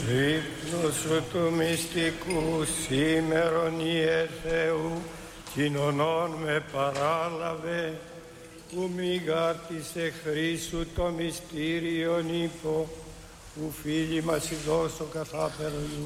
Ύπνο σου του μυστικού σήμερον Ιε Θεού, κοινωνών με παράλαβε, που μη γάρτισε χρήσου το μυστήριον υπό, που φίλοι μας ειδώσω καθάπερον.